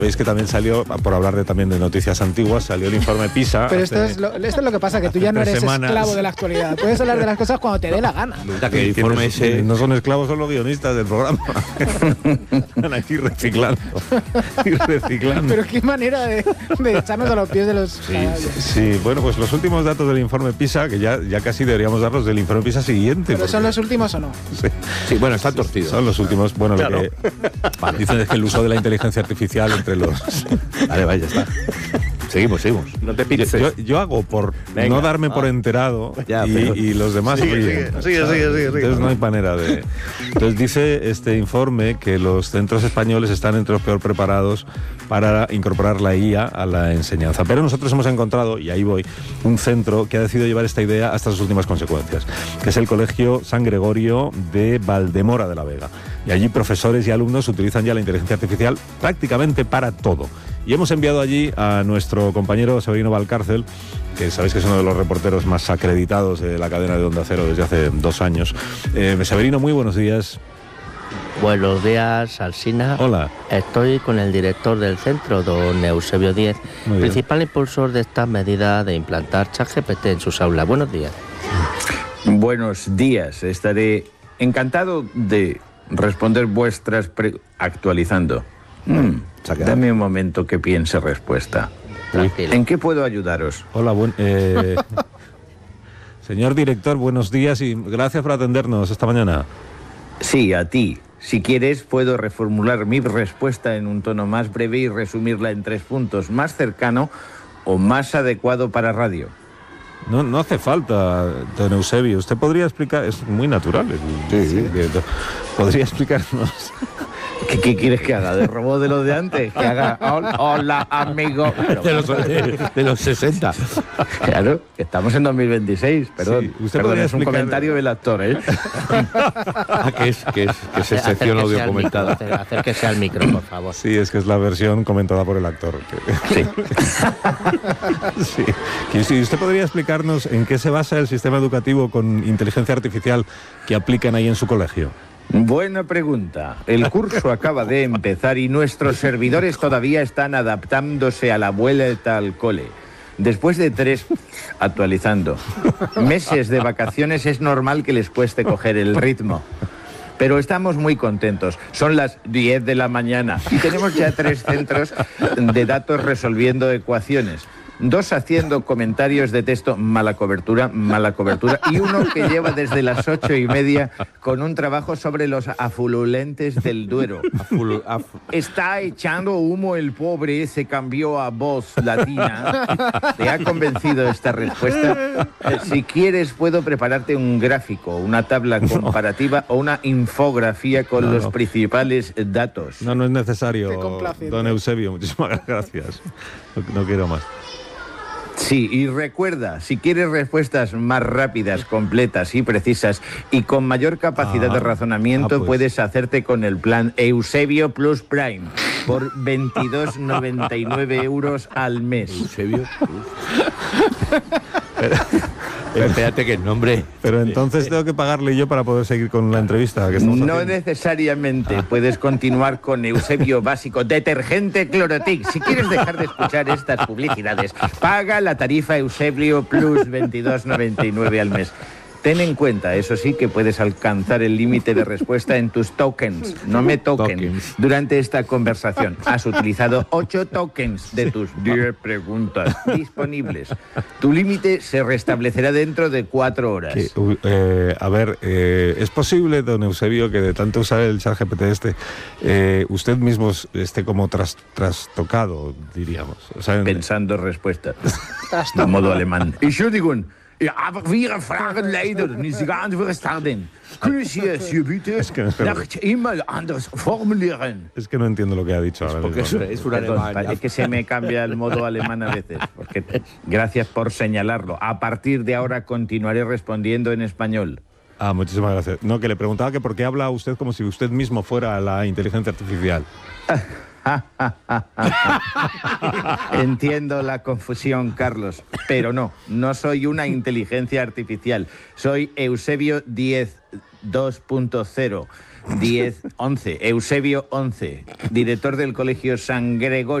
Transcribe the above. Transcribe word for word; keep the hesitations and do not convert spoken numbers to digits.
Veis que también salió, por hablar de, también de noticias antiguas, salió el informe PISA. Pero esto, es lo, esto es lo que pasa, que tú ya no eres semanas. esclavo de la actualidad. Puedes hablar de las cosas cuando te dé la gana. Que informe ese... No son esclavos, son los guionistas del programa. Están aquí reciclando. Y reciclando. Pero qué manera de, de echarnos a los pies de los... Sí, sí, bueno, pues los últimos datos del informe PISA, que ya, ya casi deberíamos darlos del informe PISA siguiente. ¿Pero porque... son los últimos o no? Sí, sí, bueno, están torcidos. Son los últimos. Bueno, claro. Lo que vale, dicen es que el uso de la inteligencia artificial entre los... Vale, vaya, está. Seguimos, seguimos. No te piques. Yo, yo hago por Venga, no darme ah. por enterado ya, y, pero... y los demás sigue, sigue, sigue, sigue, sigue, sigue. Entonces no hay manera de... Entonces dice este informe que los centros españoles están entre los peor preparados para incorporar la I A a la enseñanza. Pero nosotros hemos encontrado, y ahí voy, un centro que ha decidido llevar esta idea hasta sus últimas consecuencias, que es el Colegio San Gregorio de Valdemora de la Vega. Y allí profesores y alumnos utilizan ya la inteligencia artificial prácticamente para todo. Y hemos enviado allí a nuestro compañero Severino Valcárcel, que sabéis que es uno de los reporteros más acreditados de la cadena de Onda Cero desde hace dos años. Eh, Severino, muy buenos días. Buenos días, Alsina. Hola. Estoy con el director del centro, don Eusebio Díez, principal impulsor de esta medida de implantar ChatGPT en sus aulas. Buenos días. Buenos días. Estaré encantado de responder vuestras pre... actualizando. Mm, dame un momento que piense respuesta. Tranquilo. ¿En qué puedo ayudaros? Hola, buen, eh, señor director, buenos días y gracias por atendernos esta mañana. Sí, a ti. Si quieres, puedo reformular mi respuesta en un tono más breve y resumirla en tres puntos, más cercano o más adecuado para radio. No, no hace falta, don Eusebio. Usted podría explicar, es muy natural. El, sí, sí. Podría explicarnos... ¿Qué, ¿Qué quieres que haga? ¿De robot de los de antes? Que haga hola, hola amigo. Pero, de, los, de, de los sesenta. Claro, que estamos en dos mil veintiséis. Perdón, sí, usted perdón es explicar... un comentario del actor, ¿eh? ah, que es, que es, que es sección audio comentada. Acérquese al micro, por favor. Sí, es que es la versión comentada por el actor. Sí. sí. sí. ¿Usted podría explicarnos en qué se basa el sistema educativo con inteligencia artificial que aplican ahí en su colegio? Buena pregunta. El curso acaba de empezar y nuestros servidores todavía están adaptándose a la vuelta al cole. Después de tres, actualizando, meses de vacaciones es normal que les cueste coger el ritmo. Pero estamos muy contentos. Son las diez de la mañana y tenemos ya tres centros de datos resolviendo ecuaciones. Dos haciendo comentarios de texto, mala cobertura, mala cobertura, y uno que lleva desde las ocho y media con un trabajo sobre los afluentes del Duero. Afulu, af... Está echando humo el pobre, se cambió a voz latina. ¿Te ha convencido esta respuesta? Eh, si quieres, puedo prepararte un gráfico, una tabla comparativa no. o una infografía con no, los no. principales datos. No, no es necesario, don Eusebio, muchísimas gracias. No, no quiero más. Sí, y recuerda, si quieres respuestas más rápidas, completas y precisas y con mayor capacidad ah, de razonamiento, ah, pues. puedes hacerte con el plan Eusebio Plus Prime por veintidós noventa y nueve euros al mes. Eusebio Pero, pero espérate que el nombre... Pero entonces tengo que pagarle yo para poder seguir con la entrevista que estamos No haciendo. necesariamente. Ah. Puedes continuar con Eusebio Básico, detergente Clorotic. Si quieres dejar de escuchar estas publicidades, paga la tarifa Eusebio Plus veintidós noventa y nueve al mes. Ten en cuenta, eso sí, que puedes alcanzar el límite de respuesta en tus tokens. No me toquen. Tokens. Durante esta conversación has utilizado ocho tokens de tus diez preguntas disponibles. Tu límite se restablecerá dentro de cuatro horas. Sí, eh, a ver, eh, ¿es posible, don Eusebio, que de tanto usar el ChatGPT este, eh, usted mismo esté como tras, trastocado, diríamos? O sea, en... Pensando respuestas. De modo alemán. Entschuldigung. Ja, aber wir fragen leider nicht ganz verstanden. Können Sie es bitte nicht immer anders formulieren? Es que no entiendo lo que ha dicho ahora. Porque es, es un alemán. Es que se me cambia el modo alemán a veces. Porque, gracias por señalarlo. A partir de ahora continuaré respondiendo en español. Ah, muchísimas gracias. No, que le preguntaba que por qué habla usted como si usted mismo fuera la inteligencia artificial. Entiendo la confusión, Carlos, pero no, no soy una inteligencia artificial. Soy Eusebio Díez dos punto cero. diez, once. Eusebio, once. Director del Colegio San Gregorio.